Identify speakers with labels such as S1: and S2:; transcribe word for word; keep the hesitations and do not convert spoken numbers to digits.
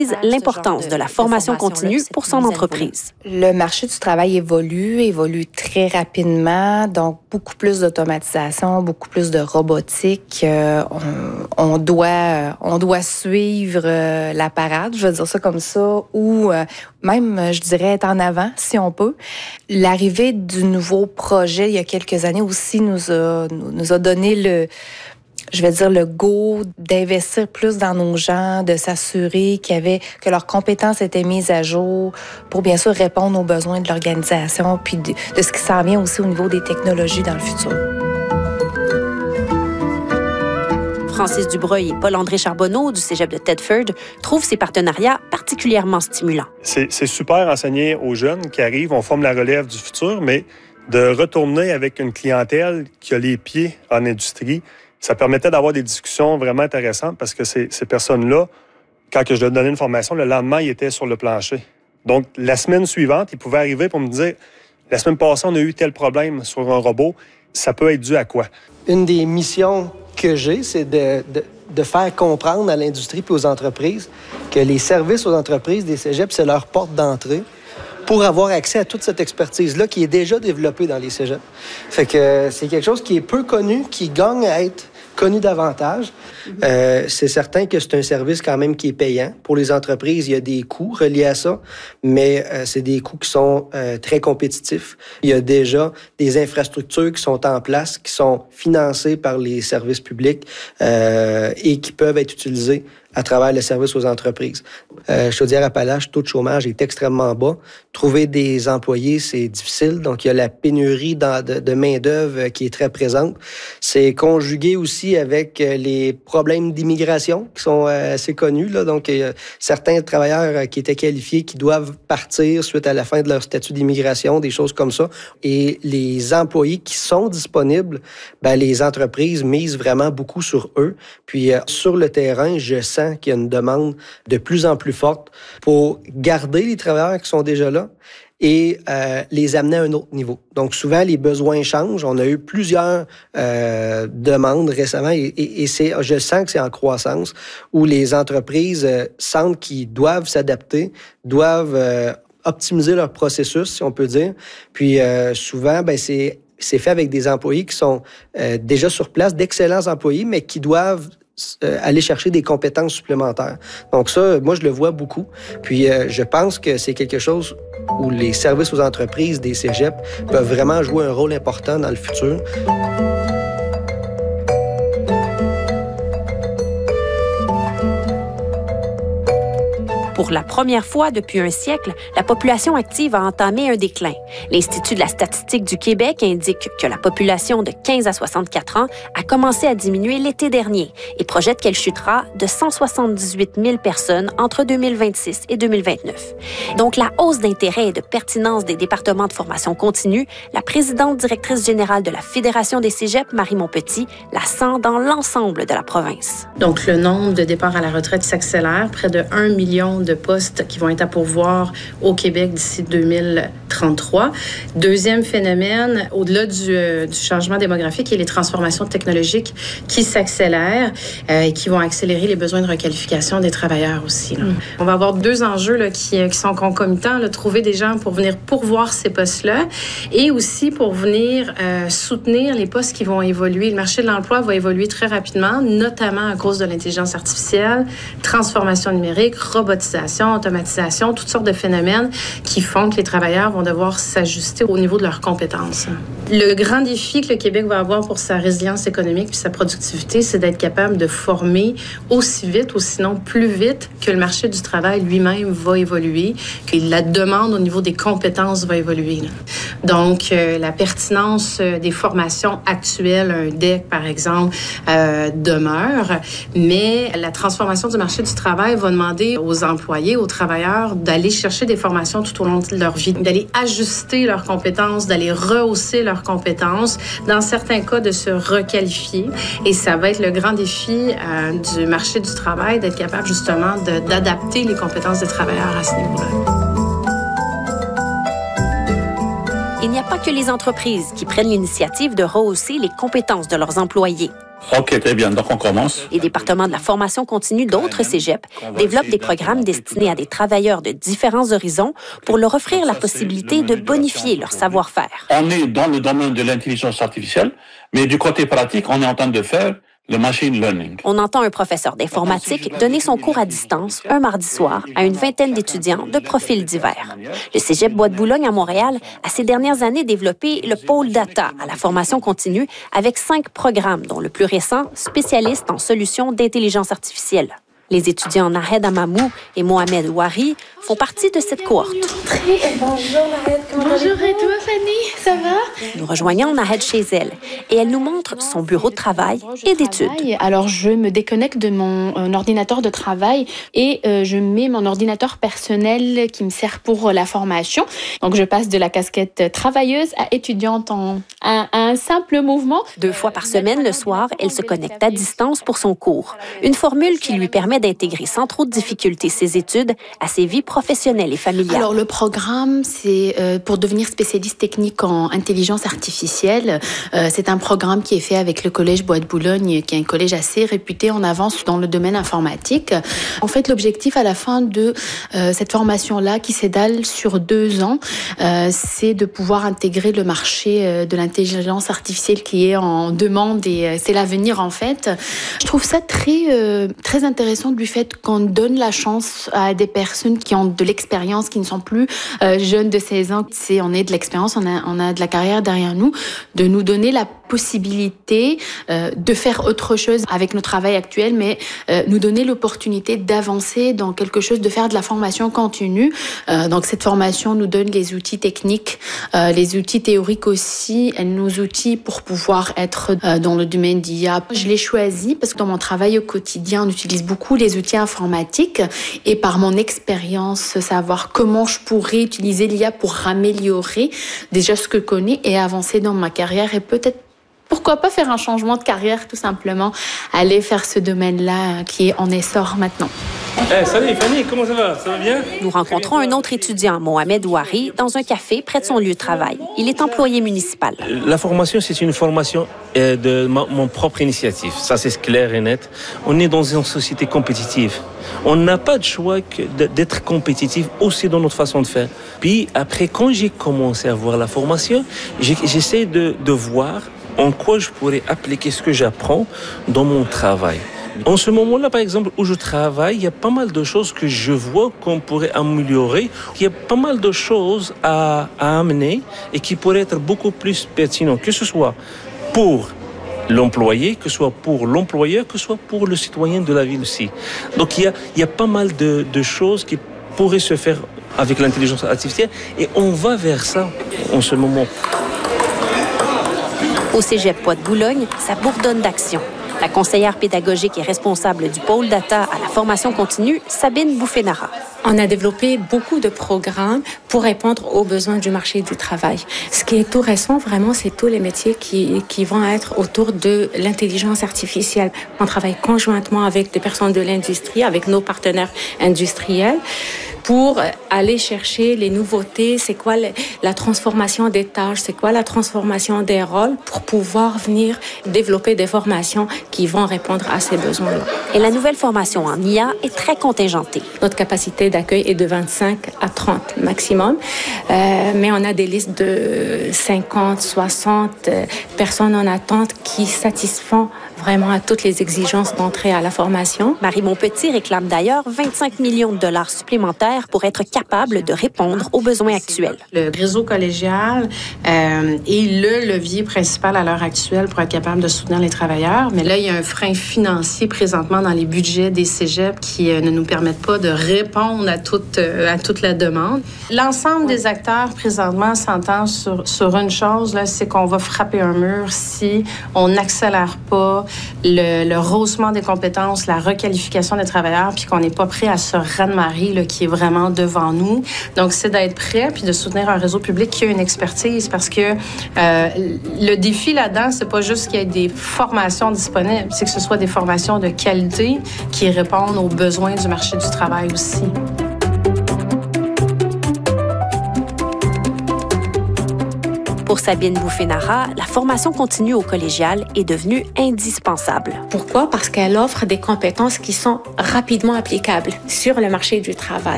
S1: l'importance de, de la formation continue pour son entreprise.
S2: Le marché du travail évolue, évolue très rapidement, donc beaucoup plus d'automatisation, beaucoup plus de robotique. Euh, on, on doit, on doit suivre euh, la parade, je veux dire ça comme ça, ou euh, même, je dirais, être en avant, si on peut. L'arrivée du nouveau projet, il y a quelques années aussi, nous a, nous a donné le... je vais dire, le go d'investir plus dans nos gens, de s'assurer qu'il y avait, que leurs compétences étaient mises à jour pour bien sûr répondre aux besoins de l'organisation puis de, de ce qui s'en vient aussi au niveau des technologies dans le futur.
S1: Francis Dubreuil et Paul-André Charbonneau du Cégep de Thetford trouvent ces partenariats particulièrement stimulants.
S3: C'est, c'est super enseigner aux jeunes qui arrivent, on forme la relève du futur, mais de retourner avec une clientèle qui a les pieds en industrie, ça permettait d'avoir des discussions vraiment intéressantes parce que ces, ces personnes-là, quand que je leur donnais une formation, le lendemain, ils étaient sur le plancher. Donc, la semaine suivante, ils pouvaient arriver pour me dire « La semaine passée, on a eu tel problème sur un robot. Ça peut être dû à quoi? »
S4: Une des missions que j'ai, c'est de, de, de faire comprendre à l'industrie et aux entreprises que les services aux entreprises des cégeps, c'est leur porte d'entrée pour avoir accès à toute cette expertise-là qui est déjà développée dans les cégeps. Fait que c'est quelque chose qui est peu connu, qui gagne à être connu davantage. Euh, c'est certain que c'est un service quand même qui est payant. Pour les entreprises, il y a des coûts reliés à ça, mais euh, c'est des coûts qui sont euh, très compétitifs. Il y a déjà des infrastructures qui sont en place, qui sont financées par les services publics euh, et qui peuvent être utilisées à travers le service aux entreprises. Euh, Chaudière-Appalaches, le taux de chômage est extrêmement bas. Trouver des employés, c'est difficile. Donc, il y a la pénurie dans, de, de main-d'œuvre qui est très présente. C'est conjugué aussi avec les problèmes d'immigration qui sont assez connus. Là. Donc, il y a certains travailleurs qui étaient qualifiés qui doivent partir suite à la fin de leur statut d'immigration, des choses comme ça. Et les employés qui sont disponibles, ben, les entreprises misent vraiment beaucoup sur eux. Puis, euh, sur le terrain, je sens qu'il y a une demande de plus en plus forte pour garder les travailleurs qui sont déjà là et euh, les amener à un autre niveau. Donc, souvent, les besoins changent. On a eu plusieurs euh, demandes récemment et, et, et c'est, je sens que c'est en croissance où les entreprises euh, sentent qu'ils doivent s'adapter, doivent euh, optimiser leur processus, si on peut dire. Puis, euh, souvent, ben c'est, c'est fait avec des employés qui sont euh, déjà sur place, d'excellents employés, mais qui doivent Euh, aller chercher des compétences supplémentaires. Donc ça, moi, je le vois beaucoup. Puis euh, je pense que c'est quelque chose où les services aux entreprises des cégeps peuvent vraiment jouer un rôle important dans le futur.
S1: Pour la première fois depuis un siècle, la population active a entamé un déclin. L'Institut de la statistique du Québec indique que la population de quinze à soixante-quatre ans a commencé à diminuer l'été dernier et projette qu'elle chutera de cent soixante-dix-huit mille personnes entre deux mille vingt-six et deux mille vingt-neuf. Donc, la hausse d'intérêt et de pertinence des départements de formation continue, la présidente directrice générale de la Fédération des cégeps, Marie Montpetit, la sent dans l'ensemble de la province.
S5: Donc, le nombre de départs à la retraite s'accélère, près de un million de postes qui vont être à pourvoir au Québec d'ici deux mille trente-trois. Deuxième phénomène, au-delà du, euh, du changement démographique, il y a les transformations technologiques qui s'accélèrent euh, et qui vont accélérer les besoins de requalification des travailleurs aussi. Là. Mm. On va avoir deux enjeux là, qui, qui sont concomitants, là, trouver des gens pour venir pourvoir ces postes-là et aussi pour venir euh, soutenir les postes qui vont évoluer. Le marché de l'emploi va évoluer très rapidement, notamment à cause de l'intelligence artificielle, transformation numérique, robotisation, automatisation, toutes sortes de phénomènes qui font que les travailleurs vont devoir s'ajuster au niveau de leurs compétences. Le grand défi que le Québec va avoir pour sa résilience économique puis sa productivité, c'est d'être capable de former aussi vite ou sinon plus vite que le marché du travail lui-même va évoluer, que la demande au niveau des compétences va évoluer. Là. Donc, euh, la pertinence euh, des formations actuelles, un D E C par exemple, euh, demeure, mais la transformation du marché du travail va demander aux employés, aux travailleurs d'aller chercher des formations tout au long de leur vie, d'aller ajuster leurs compétences, d'aller rehausser leurs compétences, dans certains cas de se requalifier. Et ça va être le grand défi euh, du marché du travail, d'être capable justement de, d'adapter les compétences des travailleurs à ce niveau-là.
S1: Il n'y a pas que les entreprises qui prennent l'initiative de rehausser les compétences de leurs employés.
S6: OK, très bien. Donc, on commence.
S1: Les départements de la formation continue d'autres cégeps développent des programmes destinés à des travailleurs de différents horizons pour leur offrir la possibilité de bonifier leur savoir-faire.
S6: On est dans le domaine de l'intelligence artificielle, mais du côté pratique, on est en train de faire le machine learning.
S1: On entend un professeur d'informatique donner son cours à distance un mardi soir à une vingtaine d'étudiants de profils divers. Le Cégep Bois-de-Boulogne à Montréal a ces dernières années développé le pôle data à la formation continue avec cinq programmes, dont le plus récent, spécialiste en solutions d'intelligence artificielle. Les étudiants Nahed Amamou et Mohamed Ouari font partie de cette cohorte.
S7: Bonjour Nahed, comment
S8: Bonjour et toi Fanny, ça va?
S1: Nous rejoignons Nahed chez elle et elle nous montre son bureau de travail et d'études.
S8: Alors je me déconnecte de mon euh, ordinateur de travail et euh, je mets mon ordinateur personnel qui me sert pour la formation. Donc je passe de la casquette travailleuse à étudiante en à, à un simple mouvement.
S1: Deux fois par semaine le soir, elle se connecte à distance pour son cours. Une formule qui lui permet d'intégrer sans trop de difficultés ses études à ses vies professionnelles et familiales.
S8: Alors, le programme, c'est euh, pour devenir spécialiste technique en intelligence artificielle. Euh, c'est un programme qui est fait avec le Collège Bois-de-Boulogne, qui est un collège assez réputé en avance dans le domaine informatique. En fait, l'objectif à la fin de euh, cette formation-là, qui s'étale sur deux ans, euh, c'est de pouvoir intégrer le marché euh, de l'intelligence artificielle qui est en demande et euh, c'est l'avenir, en fait. Je trouve ça très, euh, très intéressant du fait qu'on donne la chance à des personnes qui ont de l'expérience, qui ne sont plus euh, jeunes de seize ans. C'est, on est de l'expérience, on a, on a de la carrière derrière nous, de nous donner la possibilité euh, de faire autre chose avec notre travail actuel, mais euh, nous donner l'opportunité d'avancer dans quelque chose, de faire de la formation continue. Euh, donc cette formation nous donne les outils techniques, euh, les outils théoriques aussi, et nos outils pour pouvoir être euh, dans le domaine d'I A. Je l'ai choisi parce que dans mon travail au quotidien, on utilise beaucoup les outils informatiques et par mon expérience, savoir comment je pourrais utiliser l'I A pour améliorer déjà ce que je connais et avancer dans ma carrière et peut-être pourquoi pas faire un changement de carrière tout simplement, aller faire ce domaine-là qui est en essor maintenant.
S9: Hey, salut Fanny, comment ça va? Ça va bien?
S1: Nous rencontrons un autre étudiant, Mohamed Ouari, dans un café près de son lieu de travail. Il est employé municipal.
S9: La formation, c'est une formation de ma, mon propre initiative. Ça, c'est clair et net. On est dans une société compétitive. On n'a pas de choix que d'être compétitif aussi dans notre façon de faire. Puis après, quand j'ai commencé à voir la formation, j'essaie de, de voir en quoi je pourrais appliquer ce que j'apprends dans mon travail. En ce moment-là, par exemple, où je travaille, il y a pas mal de choses que je vois qu'on pourrait améliorer. Il y a pas mal de choses à, à amener et qui pourraient être beaucoup plus pertinentes, que ce soit pour l'employé, que ce soit pour l'employeur, que ce soit pour le citoyen de la ville aussi. Donc, il y a, il y a pas mal de, de choses qui pourraient se faire avec l'intelligence artificielle et on va vers ça en ce moment.
S1: Au Cégep Bois-de-Boulogne, ça bourdonne d'action. La conseillère pédagogique et responsable du pôle data à la formation continue, Sabine Bouffenara.
S5: On a développé beaucoup de programmes pour répondre aux besoins du marché du travail. Ce qui est tout récent, vraiment, c'est tous les métiers qui, qui vont être autour de l'intelligence artificielle. On travaille conjointement avec des personnes de l'industrie, avec nos partenaires industriels, pour aller chercher les nouveautés, c'est quoi la transformation des tâches, c'est quoi la transformation des rôles pour pouvoir venir développer des formations qui vont répondre à ces besoins-là.
S1: Et la nouvelle formation en I A est très contingentée.
S5: Notre capacité d'accueil est de vingt-cinq à trente maximum, euh, mais on a des listes de cinquante, soixante euh, personnes en attente qui satisfont vraiment à toutes les exigences d'entrée à la formation.
S1: Marie Montpetit réclame d'ailleurs vingt-cinq millions de dollars supplémentaires pour être capable de répondre aux besoins actuels.
S5: Le réseau collégial euh, est le levier principal à l'heure actuelle pour être capable de soutenir les travailleurs. Mais là, il y a un frein financier présentement dans les budgets des cégeps qui euh, ne nous permettent pas de répondre à toute, euh, à toute la demande. L'ensemble des acteurs présentement s'entend sur, sur une chose, là, c'est qu'on va frapper un mur si on n'accélère pas le, le rehaussement des compétences, la requalification des travailleurs, puis qu'on n'est pas prêt à ce raz-de-marée là, qui est vraiment devant nous. Donc, c'est d'être prêt puis de soutenir un réseau public qui a une expertise parce que euh, le défi là-dedans, c'est pas juste qu'il y ait des formations disponibles, c'est que ce soit des formations de qualité qui répondent aux besoins du marché du travail aussi.
S1: Pour Sabine Bouffé-Nara, la formation continue au collégial est devenue indispensable.
S10: Pourquoi? Parce qu'elle offre des compétences qui sont rapidement applicables sur le marché du travail.